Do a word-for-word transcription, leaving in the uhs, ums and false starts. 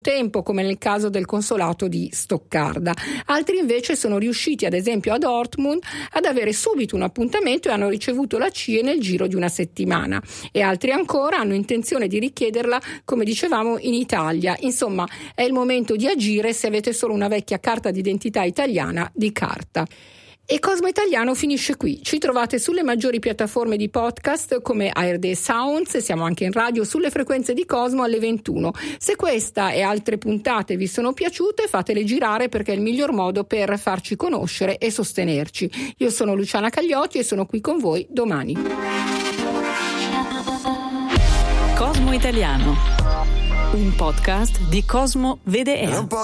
tempo, come nel caso del consolato di Stoccarda. Altri invece sono riusciti, ad esempio a Dortmund, ad avere subito un appuntamento e hanno ricevuto la C I E nel giro di una settimana, e altri ancora hanno intenzione di richiederla, come dicevamo, in Italia. Insomma, è il momento di agire se avete solo una vecchia carta d'identità italiana di carta. E Cosmo Italiano finisce qui. Ci trovate sulle maggiori piattaforme di podcast come A R D Sounds, e siamo anche in radio sulle frequenze di Cosmo alle ventuno. Se questa e altre puntate vi sono piaciute, fatele girare, perché è il miglior modo per farci conoscere e sostenerci. Io sono Luciana Cagliotti e sono qui con voi domani. Cosmo Italiano, un podcast di Cosmo V D E A.